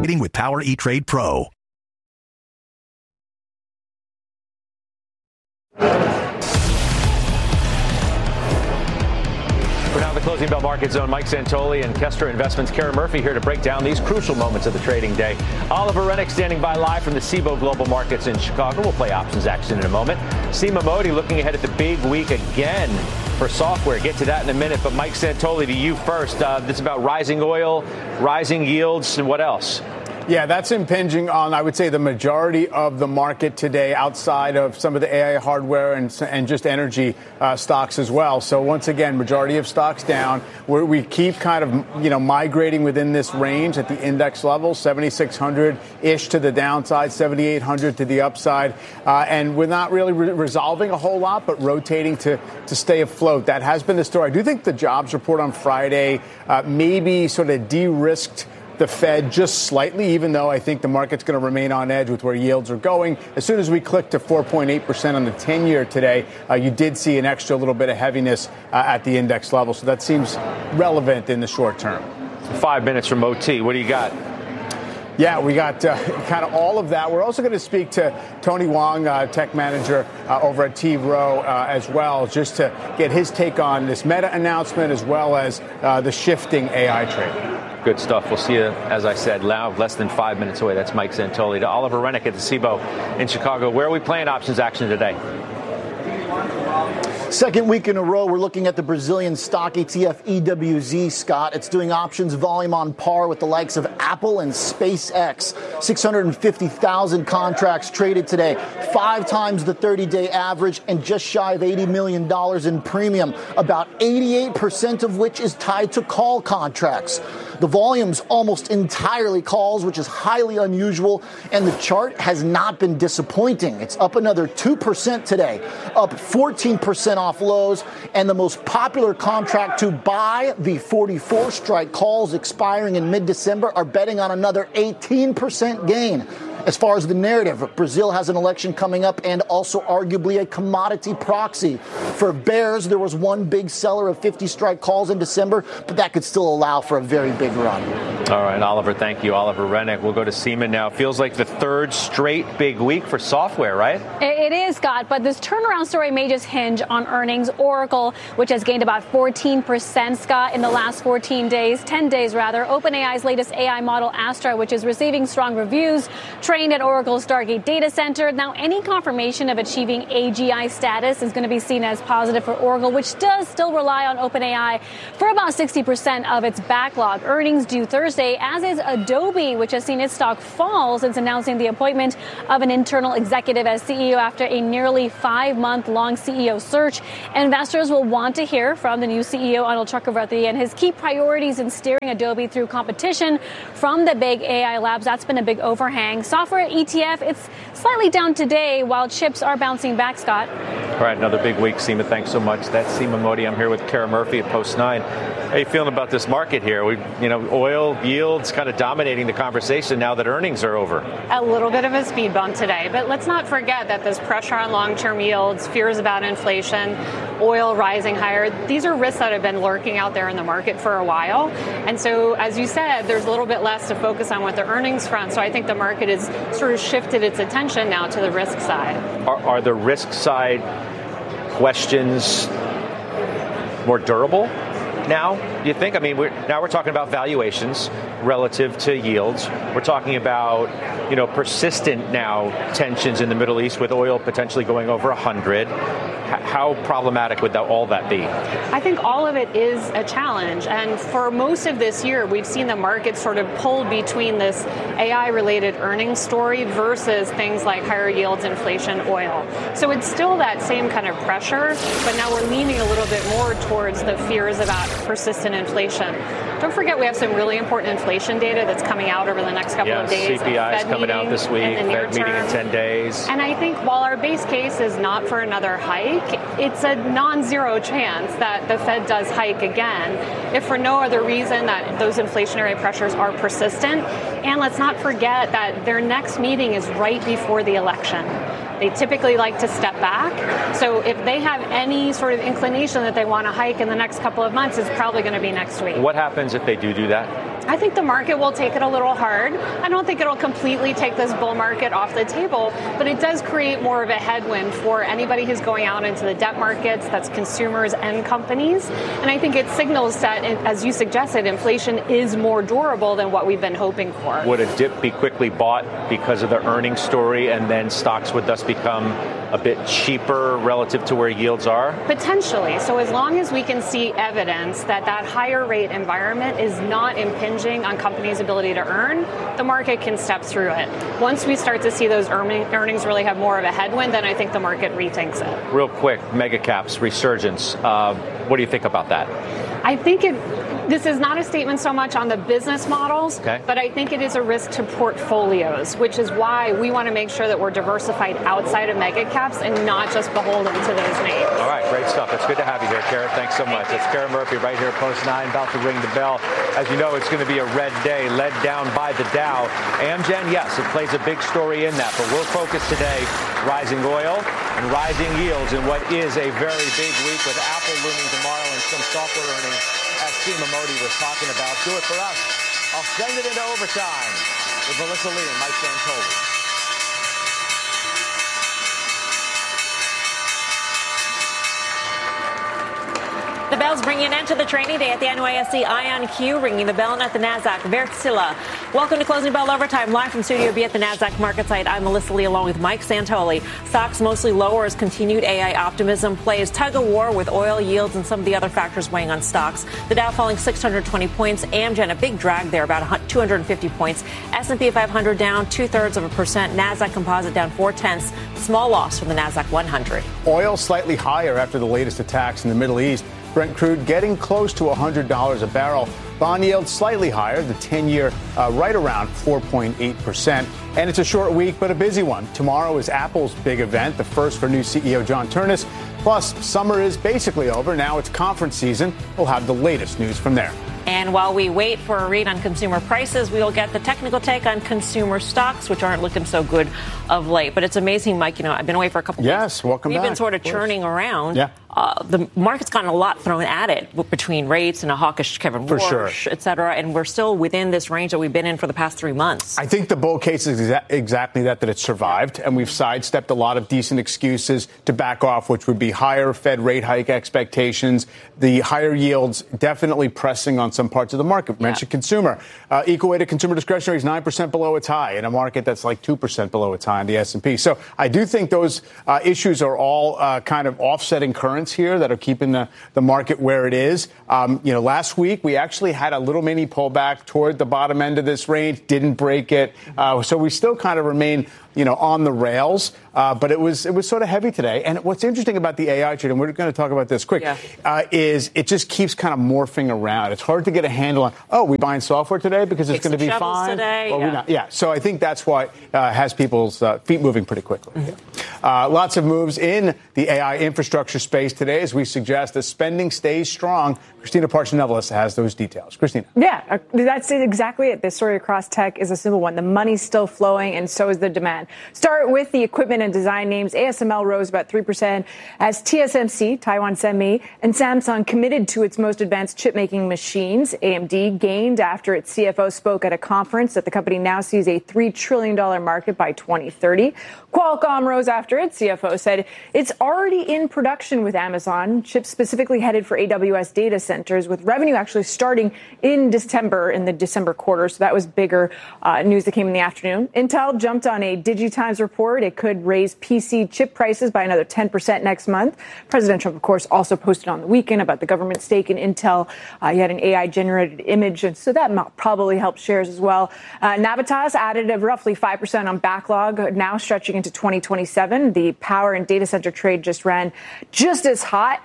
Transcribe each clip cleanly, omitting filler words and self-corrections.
With Power E-Trade Pro. For now, the Closing Bell Market Zone, Mike Santoli and Kestra Investments' Kara Murphy here to break down these crucial moments of the trading day. Oliver Rennick standing by live from the Cboe Global Markets in Chicago. We'll play options action in a moment. Seema Modi looking ahead at the big week again for software. Get to that in a minute. But Mike Santoli, to you first. This is about rising oil, rising yields, and what else? Yeah, that's impinging on, I would say, the majority of the market today outside of some of the AI hardware and just energy stocks as well. So once again, majority of stocks down. We keep kind of, migrating within this range at the index level, 7,600-ish to the downside, 7,800 to the upside. And we're not really resolving a whole lot, but rotating to stay afloat. That has been the story. I do think the jobs report on Friday maybe sort of de-risked the Fed just slightly, even though I think the market's going to remain on edge with where yields are going. As soon as we clicked to 4.8% on the 10-year today, you did see an extra little bit of heaviness at the index level. So that seems relevant in the short term. 5 minutes from OT. What do you got? Yeah, we got kind of all of that. We're also going to speak to Tony Wong, tech manager over at T. Rowe as well, just to get his take on this Meta announcement as well as the shifting AI trade. Good stuff. We'll see you, as I said, less than 5 minutes away. That's Mike Santoli. To Oliver Rennick at the Cboe in Chicago. Where are we playing options action today? Second week in a row, we're looking at the Brazilian stock ETF EWZ, Scott. It's doing options volume on par with the likes of Apple and SpaceX. 650,000 contracts traded today, 5 times the 30-day average and just shy of $80 million in premium, about 88% of which is tied to call contracts. The volume's almost entirely calls, which is highly unusual, and the chart has not been disappointing. It's up another 2% today, up 14% off lows, and the most popular contract to buy, the 44 strike calls expiring in mid-December, are betting on another 18% gain. As far as the narrative, Brazil has an election coming up and also arguably a commodity proxy. For bears, there was one big seller of 50 strike calls in December, but that could still allow for a very big run. All right, Oliver, thank you. Oliver Rennick. We'll go to Seema now. Feels like the third straight big week for software, right? It is, Scott, but this turnaround story may just hinge on earnings. Oracle, which has gained about 14%, Scott, in the last 10 days rather. OpenAI's latest AI model, Astra, which is receiving strong reviews, trained at Oracle's Stargate data center. Now, any confirmation of achieving AGI status is going to be seen as positive for Oracle, which does still rely on OpenAI for about 60% of its backlog. Earnings due Thursday, as is Adobe, which has seen its stock fall since announcing the appointment of an internal executive as CEO after a nearly 5-month-long CEO search. Investors will want to hear from the new CEO, Anil Chakravarthy, and his key priorities in steering Adobe through competition from the big AI labs. That's been a big overhang. Software ETF, it's slightly down today while chips are bouncing back, Scott. All right, another big week, Seema. Thanks so much. That's Seema Modi. I'm here with Kara Murphy at Post 9. How are you feeling about this market here? Oil yields kind of dominating the conversation now that earnings are over. A little bit of a speed bump today, but let's not forget that this pressure on long-term yields, fears about inflation, oil rising higher, these are risks that have been lurking out there in the market for a while. And so, as you said, there's a little bit less to focus on with the earnings front. So I think the market has sort of shifted its attention now to the risk side. Are the risk side questions more durable now, do you think? I mean, we're talking about valuations relative to yields. We're talking about, persistent now tensions in the Middle East with oil potentially going over 100. How problematic would all that be? I think all of it is a challenge. And for most of this year, we've seen the market sort of pulled between this AI-related earnings story versus things like higher yields, inflation, oil. So it's still that same kind of pressure, but now we're leaning a little bit more towards the fears about persistent inflation. Don't forget, we have some really important inflation data that's coming out over the next couple of days. CPI is coming out this week, Fed meeting in 10 days. And I think while our base case is not for another hike, it's a non-zero chance that the Fed does hike again, if for no other reason that those inflationary pressures are persistent. And let's not forget that their next meeting is right before the election. They typically like to step back. So if they have any sort of inclination that they want to hike in the next couple of months, it's probably going to be next week. What happens if they do that? I think the market will take it a little hard. I don't think it'll completely take this bull market off the table, but it does create more of a headwind for anybody who's going out into the debt markets, that's consumers and companies. And I think it signals that, as you suggested, inflation is more durable than what we've been hoping for. Would a dip be quickly bought because of the earnings story, and then stocks would thus become a bit cheaper relative to where yields are? Potentially. So as long as we can see evidence that that higher rate environment is not impinging on companies' ability to earn, the market can step through it. Once we start to see those earnings really have more of a headwind, then I think the market rethinks it. Real quick, mega caps, resurgence. What do you think about that? I think this is not a statement so much on the business models, but I think it is a risk to portfolios, which is why we want to make sure that we're diversified outside of mega caps and not just beholden to those names. All right, great stuff. It's good to have you here, Kara. Thanks so much. It's Kara Murphy right here, Post 9, about to ring the bell. As you know, it's going to be a red day, led down by the Dow. Amgen, yes, it plays a big story in that, but we're focused today rising oil and rising yields in what is a very big week with Apple looming tomorrow and some software earnings, as Seema Modi was talking about. Do it for us. I'll send it into overtime with Melissa Lee and Mike Santoli. The bells bringing an end to the trading day at the NYSE IonQ, ringing the bell at the Nasdaq. Wärtsilä. Welcome to Closing Bell Overtime, live from Studio B at the Nasdaq market site. I'm Melissa Lee, along with Mike Santoli. Stocks mostly lower as continued AI optimism plays tug-of-war with oil yields and some of the other factors weighing on stocks. The Dow falling 620 points. Amgen, a big drag there, about 250 points. S&P 500 down 0.2%. Nasdaq Composite down 0.4. Small loss from the Nasdaq 100. Oil slightly higher after the latest attacks in the Middle East. Brent crude getting close to $100 a barrel. Bond yield slightly higher, the 10-year right around 4.8%. And it's a short week, but a busy one. Tomorrow is Apple's big event, the first for new CEO John Ternus. Plus, summer is basically over. Now it's conference season. We'll have the latest news from there. And while we wait for a read on consumer prices, we will get the technical take on consumer stocks, which aren't looking so good of late. But it's amazing, Mike. You know, I've been away for a couple of weeks. Yes, welcome back. We've been sort of churning around. Yeah. The market's gotten a lot thrown at it between rates and a hawkish Kevin Warsh, et cetera. And we're still within this range that we've been in for the past 3 months. I think the bull case is exactly that it survived. And we've sidestepped a lot of decent excuses to back off, which would be higher Fed rate hike expectations, the higher yields definitely pressing on some parts of the market. Mentioned consumer. Equal weighted consumer discretionary is 9% below its high in a market that's like 2% below its high in the S&P. So I do think those issues are all kind of offsetting currents here that are keeping the market where it is. Last week we actually had a little mini pullback toward the bottom end of this range, didn't break it. So we still kind of remain on the rails, but it was sort of heavy today. And what's interesting about the AI trade, and we're going to talk about this quick, is it just keeps kind of morphing around. It's hard to get a handle on, we buying software today because it's going to be fine. Today, or not. So I think that's why has people's feet moving pretty quickly. Lots of moves in the AI infrastructure space today, as we suggest, as spending stays strong. Christina Parson-Nevelis has those details. Christina. Yeah, that's exactly it. The story across tech is a simple one. The money's still flowing, and so is the demand. Start with the equipment and design names. ASML rose about 3% as TSMC, Taiwan Semi, and Samsung committed to its most advanced chip-making machines. AMD gained after its CFO spoke at a conference that the company now sees a $3 trillion market by 2030. Qualcomm rose after its CFO said it's already in production with Amazon, chips specifically headed for AWS data centers, with revenue actually starting in December, in the December quarter. So that was bigger news that came in the afternoon. Intel jumped on a DigiTimes report. It could raise PC chip prices by another 10% next month. President Trump, of course, also posted on the weekend about the government stake in Intel. He had an AI-generated image, and so that probably helped shares as well. Navitas added a roughly 5% on backlog, now stretching into 2027. The power and data center trade just ran just as hot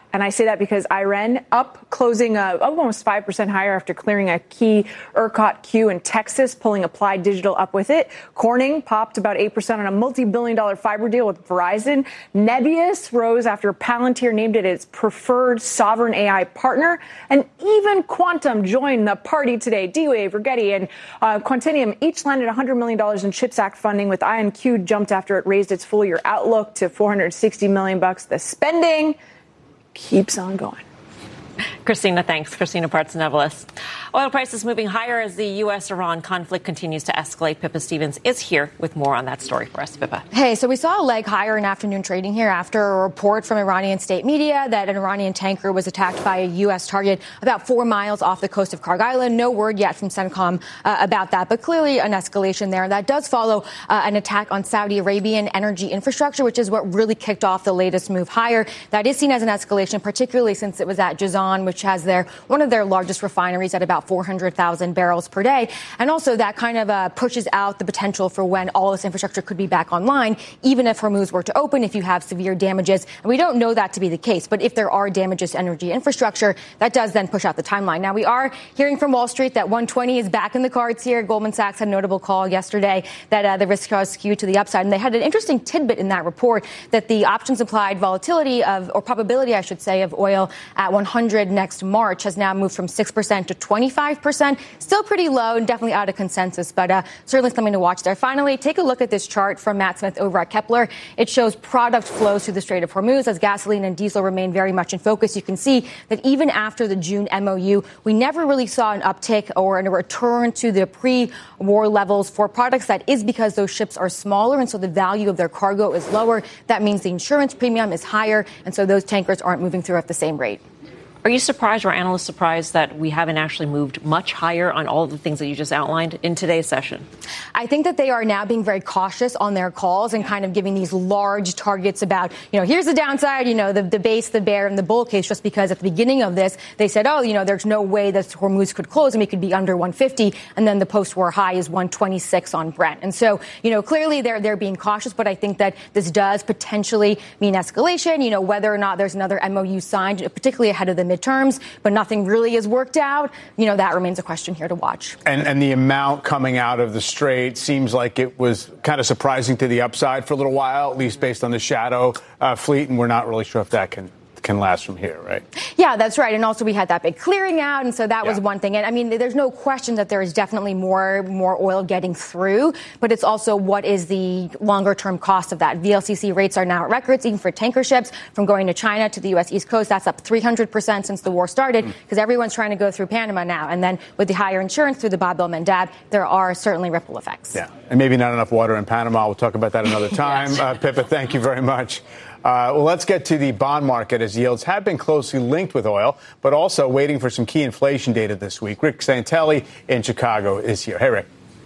And I say that because Iran up, closing almost 5% higher after clearing a key ERCOT queue in Texas, pulling Applied Digital up with it. Corning popped about 8% on a multi-billion-dollar fiber deal with Verizon. Nebius rose after Palantir named it its preferred sovereign AI partner. And even Quantum joined the party today. D-Wave, Rigetti, and Quantinuum each landed $100 million in CHIPS Act funding, with IonQ jumped after it raised its full-year outlook to $460 million. The spending keeps on going. Christina, thanks. Christina Partsinevelos. Oil prices moving higher as the U.S.-Iran conflict continues to escalate. Pippa Stevens is here with more on that story for us. Pippa. Hey, so we saw a leg higher in afternoon trading here after a report from Iranian state media that an Iranian tanker was attacked by a U.S. target about 4 miles off the coast of Kharg Island. No word yet from CENTCOM about that, but clearly an escalation there. That does follow an attack on Saudi Arabian energy infrastructure, which is what really kicked off the latest move higher. That is seen as an escalation, particularly since it was at Jazan, which has one of their largest refineries at about 400,000 barrels per day. And also that kind of pushes out the potential for when all this infrastructure could be back online, even if Hormuz were to open, if you have severe damages. And we don't know that to be the case. But if there are damages to energy infrastructure, that does then push out the timeline. Now, we are hearing from Wall Street that 120 is back in the cards here. Goldman Sachs had a notable call yesterday that the risk was skewed to the upside. And they had an interesting tidbit in that report that the options implied volatility or probability, I should say, of oil at 100 next March has now moved from 6% to 25%. Still pretty low and definitely out of consensus, but certainly something to watch there. Finally, take a look at this chart from Matt Smith over at Kepler. It shows product flows through the Strait of Hormuz as gasoline and diesel remain very much in focus. You can see that even after the June MOU, we never really saw an uptick or a return to the pre-war levels for products. That is because those ships are smaller, and so the value of their cargo is lower. That means the insurance premium is higher, and so those tankers aren't moving through at the same rate. Are you surprised, or analysts surprised, that we haven't actually moved much higher on all of the things that you just outlined in today's session? I think that they are now being very cautious on their calls and kind of giving these large targets about, here's the downside, the base, the bear, and the bull case, just because at the beginning of this, they said, there's no way that Hormuz could close and it could be under 150. And then the post-war high is 126 on Brent. And so, clearly they're being cautious, but I think that this does potentially mean escalation, whether or not there's another MOU signed, particularly ahead of the midterms, but nothing really is worked out. That remains a question here to watch. And the amount coming out of the Strait seems like it was kind of surprising to the upside for a little while, at least based on the shadow fleet, and we're not really sure if that can last from here, right? Yeah, that's right. And also we had that big clearing out, and so that was one thing. And I mean, there's no question that there is definitely more oil getting through, but it's also what is the longer term cost of that. VLCC rates are now at records, even for tanker ships, from going to China to the U.S. East Coast. That's up 300% since the war started, because everyone's trying to go through Panama now. And then with the higher insurance through the Bab el-Mandab, there are certainly ripple effects. Yeah, and maybe not enough water in Panama. We'll talk about that another time. Yes. Pippa, thank you very much. Well, let's get to the bond market, as yields have been closely linked with oil, but also waiting for some key inflation data this week. Rick Santelli in Chicago is here. Hey, Rick.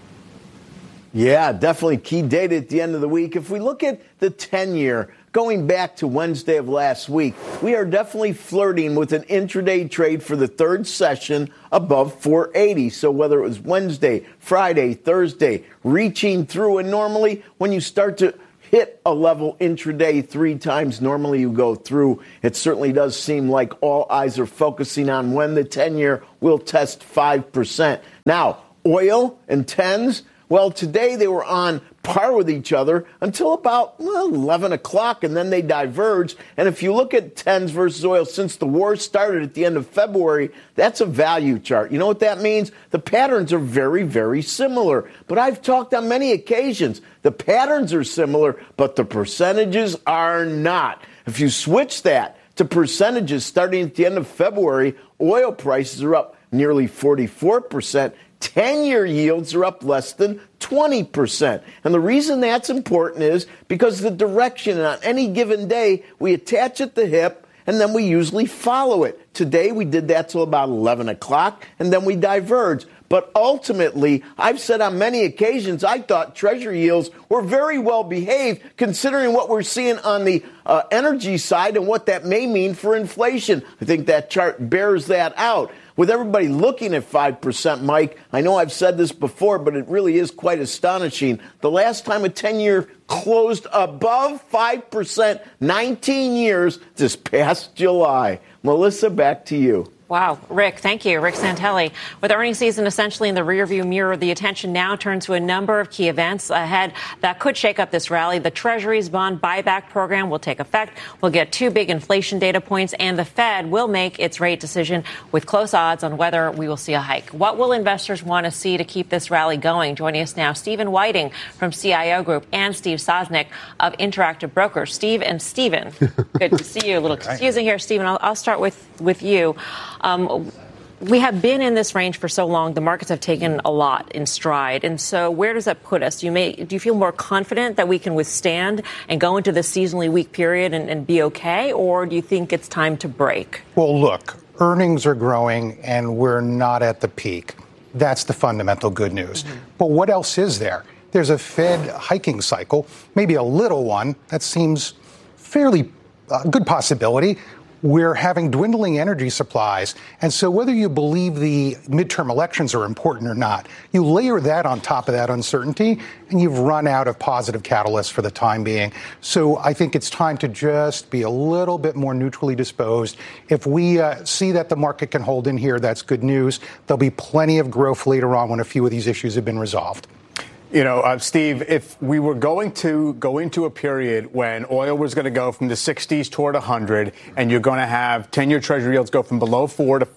Yeah, definitely key data at the end of the week. If we look at the 10-year, going back to Wednesday of last week, we are definitely flirting with an intraday trade for the third session above 480. So whether it was Wednesday, Friday, Thursday, reaching through, and normally when you start to hit a level intraday 3 times, normally you go through. It certainly does seem like all eyes are focusing on when the 10-year will test 5%. Now, oil and 10s, well, today they were on par with each other until about 11 o'clock, and then they diverged. And if you look at 10s versus oil since the war started at the end of February, that's a value chart. You know what that means? The patterns are very, very similar. But I've talked on many occasions. The patterns are similar, but the percentages are not. If you switch that to percentages starting at the end of February, oil prices are up nearly 44%. 10-year yields are up less than 20%. And the reason that's important is because the direction on any given day, we attach at the hip, and then we usually follow it. Today, we did that till about 11 o'clock, and then we diverged. But ultimately, I've said on many occasions, I thought Treasury yields were very well behaved, considering what we're seeing on the energy side and what that may mean for inflation. I think that chart bears that out. With everybody looking at 5%, Mike, I know I've said this before, but it really is quite astonishing. The last time a 10-year closed above 5%, 19 years, this past July. Melissa, back to you. Wow. Rick, thank you. Rick Santelli. With earnings season essentially in the rearview mirror, the attention now turns to a number of key events ahead that could shake up this rally. The Treasury's bond buyback program will take effect. We'll get 2 big inflation data points, and the Fed will make its rate decision with close odds on whether we will see a hike. What will investors want to see to keep this rally going? Joining us now, Stephen Whiting from CIO Group and Steve Sosnick of Interactive Brokers. Steve and Stephen, good to see you. A little confusing here. Stephen, I'll start with you. We have been in this range for so long. The markets have taken a lot in stride. And so where does that put us? Do you feel more confident that we can withstand and go into this seasonally weak period and be okay? Or do you think it's time to break? Well, look, earnings are growing and we're not at the peak. That's the fundamental good news. Mm-hmm. But what else is there? There's a Fed hiking cycle, maybe a little one. That seems fairly good possibility. We're having dwindling energy supplies. And so whether you believe the midterm elections are important or not, you layer that on top of that uncertainty, and you've run out of positive catalysts for the time being. So I think it's time to just be a little bit more neutrally disposed. If we see that the market can hold in here, that's good news. There'll be plenty of growth later on when a few of these issues have been resolved. You know, Steve, if we were going to go into a period when oil was going to go from the 60s toward 100 and you're going to have 10-year Treasury yields go from below 4 to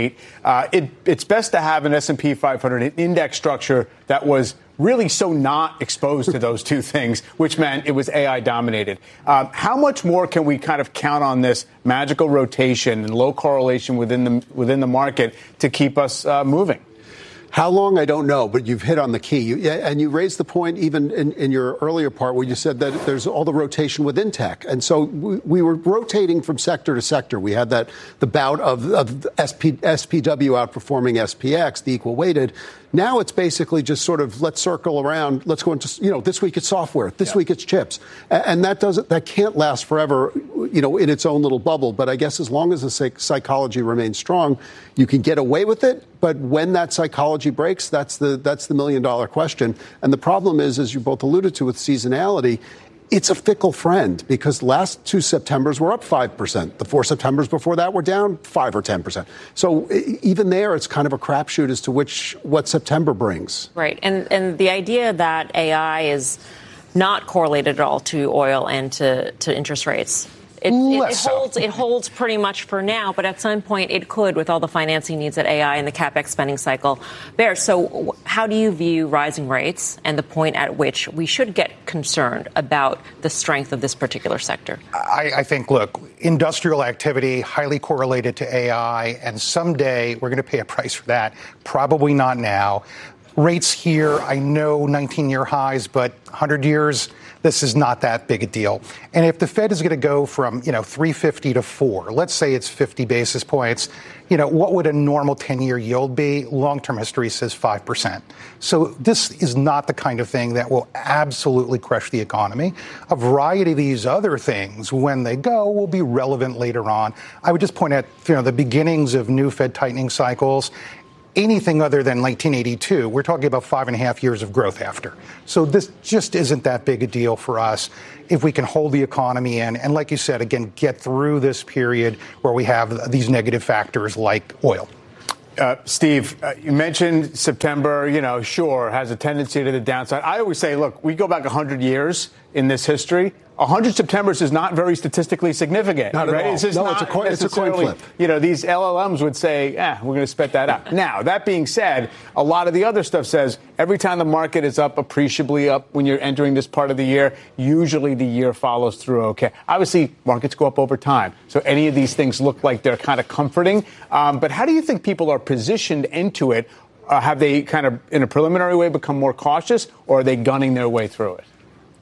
4.8, it's best to have an S&P 500 an index structure that was really so not exposed to those two things, which meant it was AI dominated. How much more can we kind of count on this magical rotation and low correlation within the market to keep us moving? How long, I don't know, but you've hit on the key. And you raised the point even in your earlier part where you said that there's all the rotation within tech. And so we were rotating from sector to sector. We had the bout of SPW outperforming SPX, the equal weighted. Now it's basically just sort of let's circle around. Let's go into, this week it's software. This week it's chips. And that can't last forever, in its own little bubble. But I guess as long as the psychology remains strong, you can get away with it. But when that psychology breaks, that's the million-dollar question. And the problem is, as you both alluded to with seasonality, it's a fickle friend because the last 2 Septembers were up 5%. The 4 Septembers before that were down 5 or 10%. So even there, it's kind of a crapshoot as to what September brings. Right. And the idea that AI is not correlated at all to oil and to interest rates. It holds pretty much for now, but at some point it could with all the financing needs that AI and the CapEx spending cycle bears. So how do you view rising rates and the point at which we should get concerned about the strength of this particular sector? I think, look, industrial activity highly correlated to AI, and someday we're going to pay a price for that. Probably not now. Rates here, I know 19-year highs, but 100 years, this is not that big a deal. And if the Fed is going to go from, 350 to 4, let's say it's 50 basis points, what would a normal 10-year yield be? Long-term history says 5%. So this is not the kind of thing that will absolutely crush the economy. A variety of these other things, when they go, will be relevant later on. I would just point at, the beginnings of new Fed tightening cycles. Anything other than 1982, we're talking about 5.5 years of growth after. So this just isn't that big a deal for us if we can hold the economy in. And like you said, again, get through this period where we have these negative factors like oil. Steve, you mentioned September, sure, has a tendency to the downside. I always say, look, we go back 100 years in this history. 100 Septembers is not very statistically significant. Not right? at all. It's It's a coin flip. These LLMs would say, we're going to spit that out. Now, that being said, a lot of the other stuff says every time the market is up appreciably up when you're entering this part of the year, usually the year follows through okay. Obviously, markets go up over time. So any of these things look like they're kind of comforting. But how do you think people are positioned into it? Have they kind of, in a preliminary way, become more cautious, or are they gunning their way through it?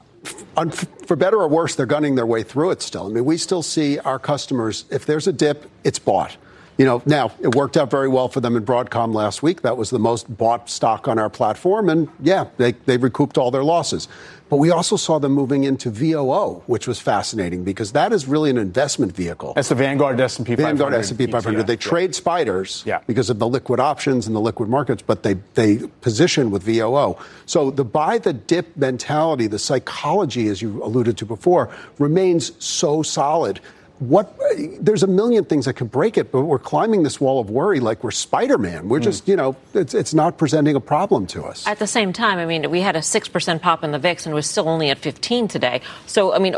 For better or worse, they're gunning their way through it still. I mean, we still see our customers, if there's a dip, it's bought. Now it worked out very well for them in Broadcom last week. That was the most bought stock on our platform. And yeah, they recouped all their losses. But we also saw them moving into VOO, which was fascinating because that is really an investment vehicle. That's the Vanguard S&P 500. Vanguard S&P 500. They trade spiders because of the liquid options and the liquid markets, but they position with VOO. So the buy the dip mentality, the psychology, as you alluded to before, remains so solid. There's a million things that could break it, but we're climbing this wall of worry like we're Spider-Man. We're just, it's not presenting a problem to us. At the same time, I mean, we had a 6% pop in the VIX and was still only at 15 today. So, I mean,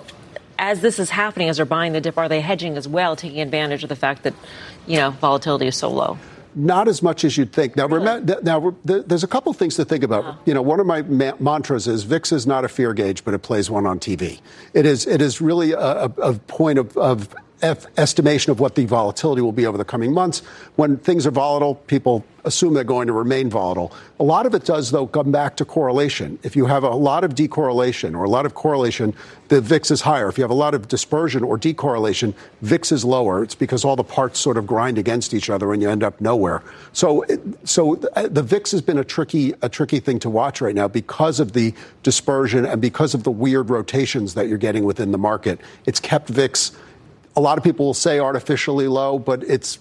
as this is happening, as they're buying the dip, are they hedging as well, taking advantage of the fact that, volatility is so low? Not as much as you'd think. Now, there's a couple things to think about. One of my mantras is VIX is not a fear gauge, but it plays one on TV. It is really a point of estimation of what the volatility will be over the coming months. When things are volatile, people assume they're going to remain volatile. A lot of it does, though, come back to correlation. If you have a lot of decorrelation or a lot of correlation, the VIX is higher. If you have a lot of dispersion or decorrelation, VIX is lower. It's because all the parts sort of grind against each other and you end up nowhere. So the VIX has been a tricky thing to watch right now because of the dispersion and because of the weird rotations that you're getting within the market. It's kept VIX. A lot of people will say artificially low, but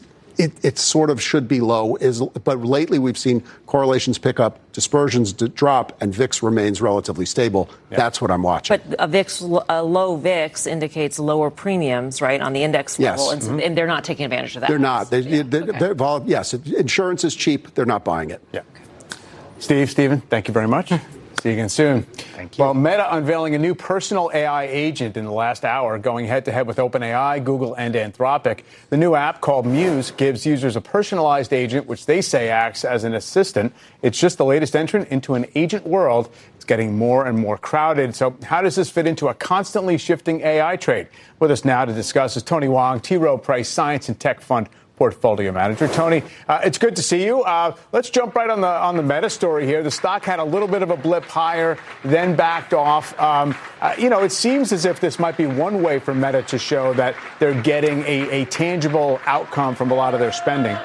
it sort of should be low. But lately we've seen correlations pick up, dispersions drop, and VIX remains relatively stable. Yeah. That's what I'm watching. But a low VIX indicates lower premiums, right, on the index level, yes. And they're not taking advantage of that. They're not. Yes, insurance is cheap. They're not buying it. Yeah. Stephen, thank you very much. See you again soon. Thank you. Well, Meta unveiling a new personal AI agent in the last hour, going head-to-head with OpenAI, Google, and Anthropic. The new app, called Muse, gives users a personalized agent, which they say acts as an assistant. It's just the latest entrant into an agent world. It's getting more and more crowded. So how does this fit into a constantly shifting AI trade? With us now to discuss is Tony Wong, T. Rowe Price Science and Tech Fund Portfolio Manager. Tony, it's good to see you. Let's jump right on the Meta story here. The stock had a little bit of a blip higher, then backed off. It seems as if this might be one way for Meta to show that they're getting a tangible outcome from a lot of their spending.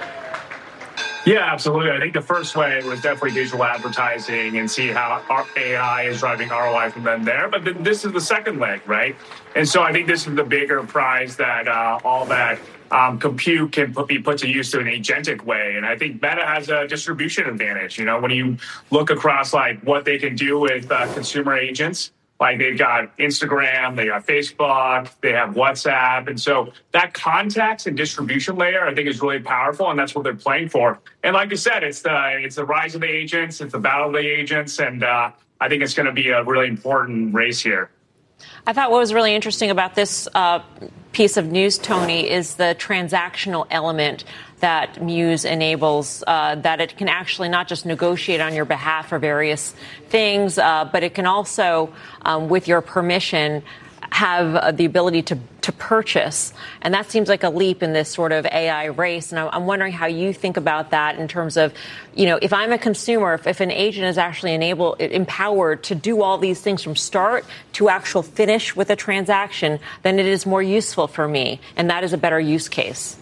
Yeah, absolutely. I think the first way was definitely digital advertising and see how our AI is driving ROI from them there. But this is the second leg, right? And so I think this is the bigger prize that all that compute can be put to use to an agentic way. And I think Meta has a distribution advantage. When you look across like what they can do with consumer agents, like they've got Instagram, they got Facebook, they have WhatsApp. And so that context and distribution layer, I think, is really powerful. And that's what they're playing for. And like I said, it's the rise of the agents. It's the battle of the agents. And I think it's going to be a really important race here. I thought what was really interesting about this piece of news, Tony, is the transactional element that Muse enables, that it can actually not just negotiate on your behalf for various things, but it can also, with your permission, have the ability to purchase. And that seems like a leap in this sort of AI race. And I'm wondering how you think about that in terms of, if I'm a consumer, if an agent is actually empowered to do all these things from start to actual finish with a transaction, then it is more useful for me. And that is a better use case.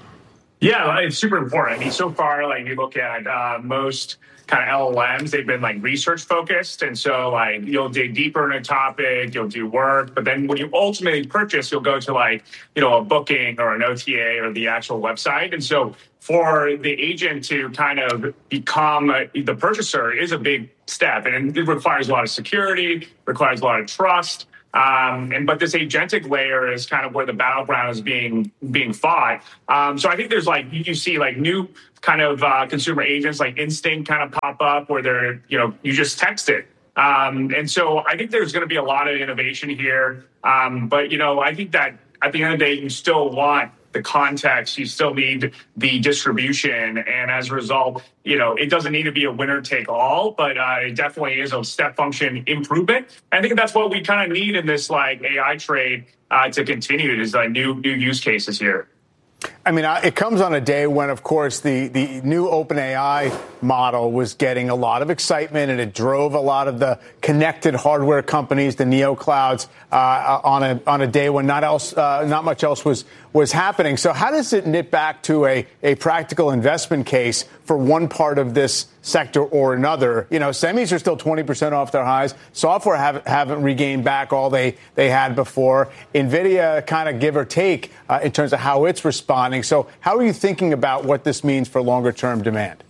Yeah, it's super important. I mean, so far, like you look at most kind of LLMs, they've been like research focused. And so like you'll dig deeper in a topic, you'll do work, but then when you ultimately purchase, you'll go to like, a booking or an OTA or the actual website. And so for the agent to kind of become the purchaser is a big step. And it requires a lot of security, requires a lot of trust. But this agentic layer is kind of where the battleground is being fought. So I think there's you see new kind of consumer agents like Instinct kind of pop up where they're, you just text it. And so I think there's going to be a lot of innovation here. But, I think that at the end of the day, you still want the context, you still need the distribution. And as a result, it doesn't need to be a winner take all, but it definitely is a step function improvement. I think that's what we kind of need in this AI trade to continue is new use cases here. I mean, it comes on a day when, of course, the new OpenAI model was getting a lot of excitement, and it drove a lot of the connected hardware companies, the neoclouds, on a day when not much else was happening. So how does it knit back to a practical investment case for one part of this sector or another? Semis are still 20% off their highs. Software haven't regained back all they had before. NVIDIA kind of give or take in terms of how it's responding. So how are you thinking about what this means for longer term demand?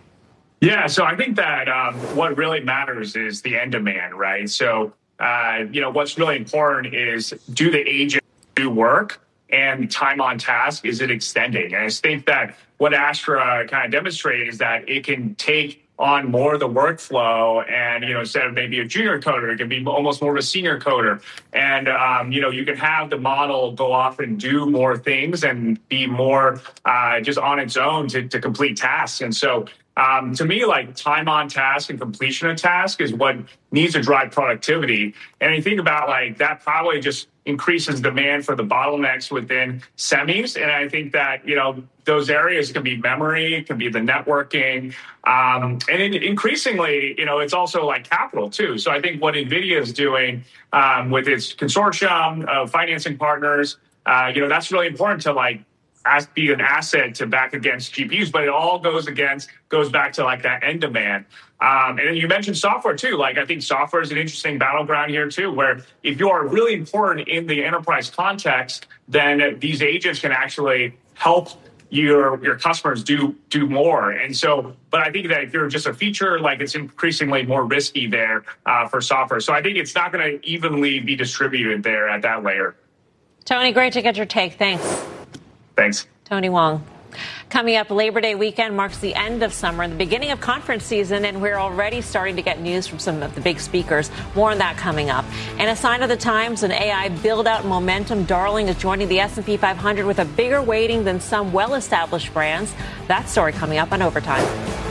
Yeah, so I think that what really matters is the end demand, right? So, what's really important is, do the agents do work, and time on task, is it extending? And I think that what Astra kind of demonstrated is that it can take on more of the workflow, and instead of maybe a junior coder, it can be almost more of a senior coder, and you can have the model go off and do more things and be more just on its own to complete tasks. And so to me, like, time on task and completion of task is what needs to drive productivity. And you think about, like, that probably just increases demand for the bottlenecks within semis. And I think that, those areas can be memory, it can be the networking. And increasingly, it's also like capital too. So I think what NVIDIA is doing with its consortium of financing partners, that's really important to be an asset to back against GPUs, but it all goes back to like that end demand. And then you mentioned software too. I think software is an interesting battleground here too, where if you are really important in the enterprise context, then these agents can actually help your customers do more. And so, but I think that if you're just a feature, it's increasingly more risky there for software. So I think it's not going to evenly be distributed there at that layer. Tony, great to get your take. Thanks. Thanks. Tony Wong. Coming up, Labor Day weekend marks the end of summer and the beginning of conference season, and we're already starting to get news from some of the big speakers. More on that coming up. And a sign of the times, an AI build-out momentum. Darling is joining the S&P 500 with a bigger weighting than some well-established brands. That story coming up on Overtime.